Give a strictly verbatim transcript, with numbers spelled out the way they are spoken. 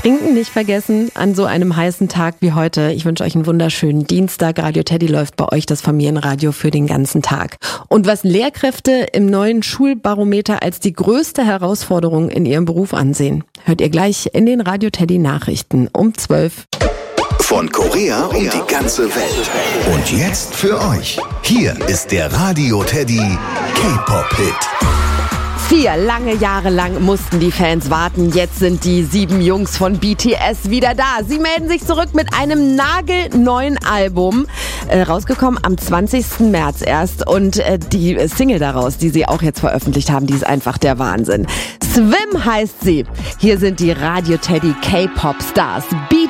Trinken nicht vergessen an so einem heißen Tag wie heute. Ich wünsche euch einen wunderschönen Dienstag. Radio Teddy läuft bei euch das Familienradio für den ganzen Tag. Und was Lehrkräfte im neuen Schulbarometer als die größte Herausforderung in ihrem Beruf ansehen, hört ihr gleich in den Radio Teddy Nachrichten um zwölf. Von Korea um die ganze Welt. Und jetzt für euch. Hier ist der Radio Teddy K-Pop-Hit. Vier lange Jahre lang mussten die Fans warten. Jetzt sind die sieben Jungs von B T S wieder da. Sie melden sich zurück mit einem nagelneuen Album. Äh, rausgekommen am zwanzigsten März erst. Und äh, die Single daraus, die sie auch jetzt veröffentlicht haben, die ist einfach der Wahnsinn. Swim heißt sie. Hier sind die Radio Teddy K-Pop Stars. B